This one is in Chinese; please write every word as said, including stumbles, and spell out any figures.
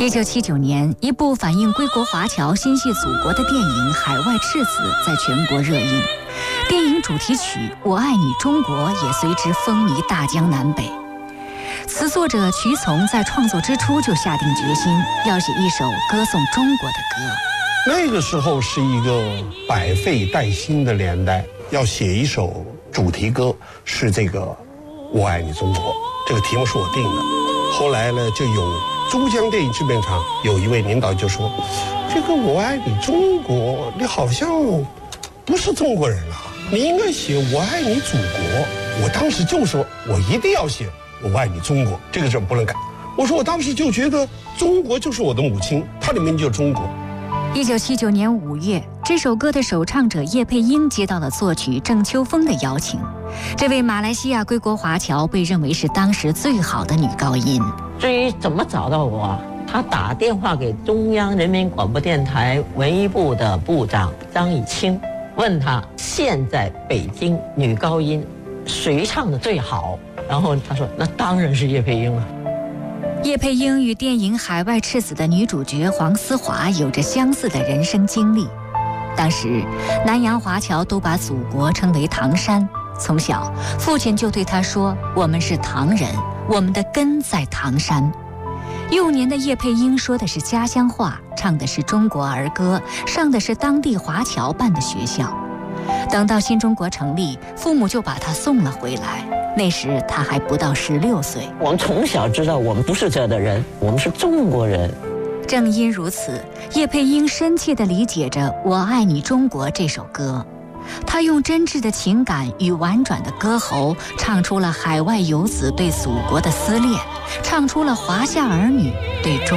一九七九年，一部反映归国华侨心系祖国的电影《海外赤子》在全国热映，电影主题曲《我爱你中国》也随之风靡大江南北。词作者瞿从在创作之初就下定决心要写一首歌颂中国的歌。 那个时候是一个百废待兴的年代，要写一首主题歌，是这个《我爱你中国》，这个题目是我定的。后来呢，就有珠江电影制片厂有一位领导就说：“这个我爱你中国，你好像不是中国人啊，你应该写我爱你祖国。”我当时就说，我一定要写我爱你中国，这个事不能改。我说我当时就觉得中国就是我的母亲，它里面就是中国。 一九七九年五月，这首歌的首唱者叶佩英接到了作曲郑秋枫的邀请。这位马来西亚归国华侨被认为是当时最好的女高音。 至于怎么找到我，他打电话给中央人民广播电台文艺部的部长张以清，问他现在北京女高音谁唱的最好，然后他说那当然是叶佩英了。 叶佩英与电影《海外赤子》的女主角黄思华有着相似的人生经历。当时南洋华侨都把祖国称为唐山，从小父亲就对她说，我们是唐人，我们的根在唐山。幼年的叶佩英说的是家乡话，唱的是中国儿歌，上的是当地华侨办的学校。等到新中国成立，父母就把她送了回来，那时她还不到十六岁。 我们从小知道我们不是这的人，我们是中国人。 正因如此，叶佩英深切地理解着《我爱你中国》这首歌。她用真挚的情感与婉转的歌喉，唱出了海外游子对祖国的思恋，唱出了华夏儿女对中